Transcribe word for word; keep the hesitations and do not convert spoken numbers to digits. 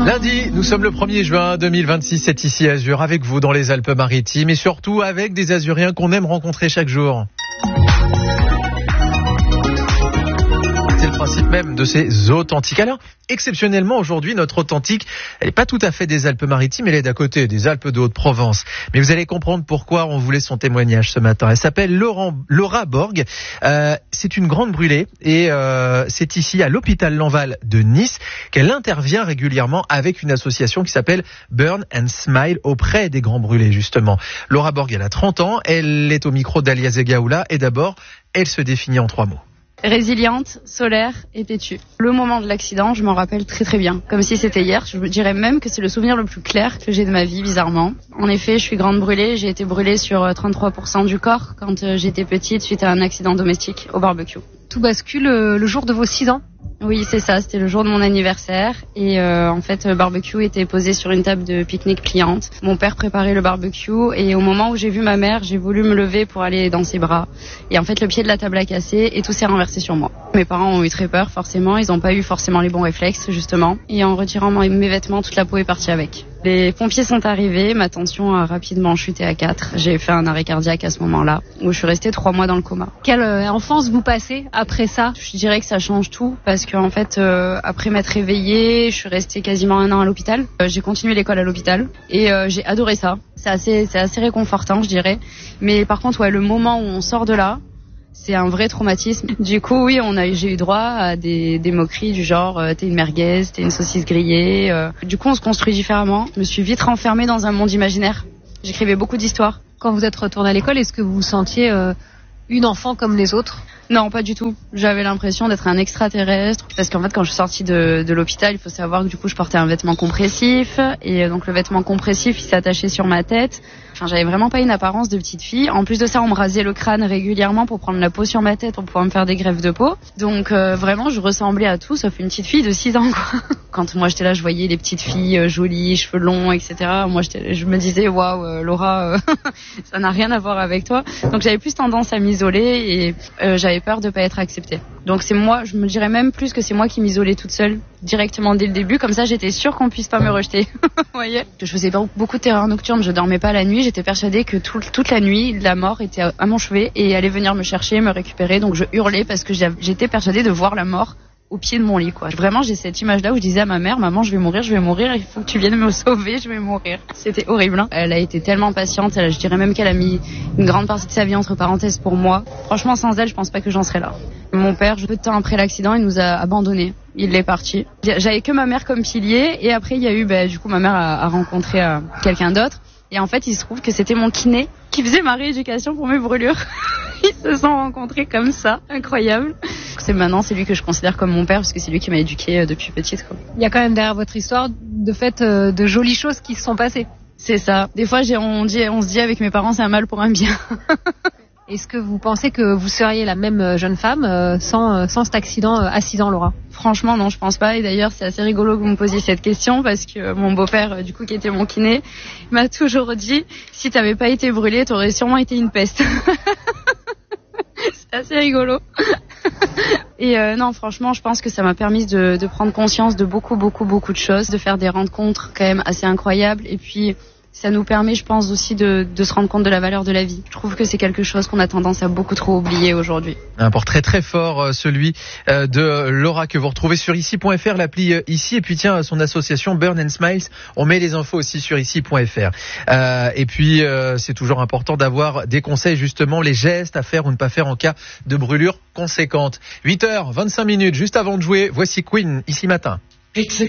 Lundi, nous sommes le premier juin deux mille vingt-six, c'est ici Azur avec vous dans les Alpes-Maritimes et surtout avec des Azuriens qu'on aime rencontrer chaque jour. C'est le principe même de ces authentiques. Alors, exceptionnellement aujourd'hui, notre authentique, elle n'est pas tout à fait des Alpes-Maritimes, elle est d'à côté, des Alpes de Haute-Provence. Mais vous allez comprendre pourquoi on voulait son témoignage ce matin. Elle s'appelle Laurent, Laura Borg. Euh, c'est une grande brûlée et euh, c'est ici à l'hôpital Lanval de Nice qu'elle intervient régulièrement avec une association qui s'appelle Burn and Smile auprès des grands brûlés justement. Laura Borg, elle a trente ans, elle est au micro d'Alia Zegaoula et d'abord, elle se définit en trois mots. Résiliente, solaire et têtue. Le moment de l'accident, je m'en rappelle très très bien. Comme si c'était hier, je dirais même que c'est le souvenir le plus clair que j'ai de ma vie, bizarrement. En effet, je suis grande brûlée, j'ai été brûlée sur trente-trois pour cent du corps quand j'étais petite suite à un accident domestique au barbecue. Tout bascule le jour de vos six ans ? Oui, c'est ça, c'était le jour de mon anniversaire et euh, en fait, le barbecue était posé sur une table de pique-nique pliante. Mon père préparait le barbecue et au moment où j'ai vu ma mère, j'ai voulu me lever pour aller dans ses bras. Et en fait, le pied de la table a cassé et tout s'est renversé sur moi. Mes parents ont eu très peur, forcément, ils n'ont pas eu forcément les bons réflexes, justement. Et en retirant mes vêtements, toute la peau est partie avec. Les pompiers sont arrivés, ma tension a rapidement chuté à quatre. J'ai fait un arrêt cardiaque à ce moment-là, où je suis restée trois mois dans le coma. Quelle enfance vous passez après ça ? Je dirais que ça change tout, parce qu'en fait, euh, après m'être réveillée, je suis restée quasiment un an à l'hôpital. Euh, j'ai continué l'école à l'hôpital, et euh, j'ai adoré ça. C'est assez, c'est assez réconfortant, je dirais. Mais par contre, ouais, le moment où on sort de là, c'est un vrai traumatisme. Du coup, oui, on a, j'ai eu droit à des, des moqueries du genre euh, t'es une merguez, t'es une saucisse grillée. Euh. Du coup, on se construit différemment. Je me suis vite renfermée dans un monde imaginaire. J'écrivais beaucoup d'histoires. Quand vous êtes retournée à l'école, est-ce que vous vous sentiez euh, une enfant comme les autres ? Non, pas du tout. J'avais l'impression d'être un extraterrestre. Parce qu'en fait, quand je suis sortie de, de l'hôpital, il faut savoir que du coup, je portais un vêtement compressif. Et donc, le vêtement compressif, il s'est attaché sur ma tête. Enfin, j'avais vraiment pas une apparence de petite fille. En plus de ça, on me rasait le crâne régulièrement pour prendre la peau sur ma tête, pour pouvoir me faire des greffes de peau. Donc, euh, vraiment, je ressemblais à tout, sauf une petite fille de six ans, quoi. Quand moi, j'étais là, je voyais les petites filles euh, jolies, cheveux longs, et cetera. Moi, j'étais, je me disais, waouh, euh, Laura, euh, ça n'a rien à voir avec toi. Donc, j'avais plus tendance à m'isoler et euh, j'avais peur de pas être acceptée. Donc, c'est moi, je me dirais même plus que c'est moi qui m'isolais toute seule, directement dès le début. Comme ça, j'étais sûre qu'on puisse pas me rejeter. Vous voyez ? Je faisais beaucoup de terreurs nocturnes, je dormais pas la nuit. J'étais persuadée que tout, toute la nuit, la mort était à mon chevet et allait venir me chercher, me récupérer. Donc, je hurlais parce que j'étais persuadée de voir la mort au pied de mon lit, quoi. Vraiment, j'ai cette image-là où je disais à ma mère, maman, je vais mourir, je vais mourir, il faut que tu viennes me sauver, je vais mourir. C'était horrible, hein. Elle a été tellement patiente, elle, je dirais même qu'elle a mis une grande partie de sa vie entre parenthèses pour moi. Franchement, sans elle, je pense pas que j'en serais là. Mon père, peu de temps après l'accident, il nous a abandonnés. Il est parti. J'avais que ma mère comme pilier et après, il y a eu, bah, du coup, ma mère a, a rencontré euh, quelqu'un d'autre. Et en fait, il se trouve que c'était mon kiné qui faisait ma rééducation pour mes brûlures. Ils se sont rencontrés comme ça, incroyable. C'est maintenant, c'est lui que je considère comme mon père parce que c'est lui qui m'a éduquée depuis petite, quoi. Il y a quand même derrière votre histoire de fait euh, de jolies choses qui se sont passées. C'est ça. Des fois, j'ai, on, dit, on se dit avec mes parents, c'est un mal pour un bien. Est-ce que vous pensez que vous seriez la même jeune femme euh, sans, euh, sans cet accident euh, à six ans, Laura ? Franchement, non, je pense pas. Et d'ailleurs, c'est assez rigolo que vous me posiez cette question parce que mon beau-père, du coup, qui était mon kiné, m'a toujours dit si t'avais pas été brûlée, t'aurais sûrement été une peste. C'est assez rigolo. Et euh, non, franchement, je pense que ça m'a permis de, de prendre conscience de beaucoup, beaucoup, beaucoup de choses, de faire des rencontres quand même assez incroyables. Et puis, ça nous permet, je pense, aussi de, de se rendre compte de la valeur de la vie. Je trouve que c'est quelque chose qu'on a tendance à beaucoup trop oublier aujourd'hui. Un portrait très fort, celui de Laura, que vous retrouvez sur ici point f r, l'appli Ici. Et puis tiens, son association Burn and Smiles, on met les infos aussi sur ici point f r. Euh, et puis, euh, c'est toujours important d'avoir des conseils, justement, les gestes à faire ou ne pas faire en cas de brûlure conséquente. huit heures vingt-cinq minutes, juste avant de jouer, voici Queen, ici matin.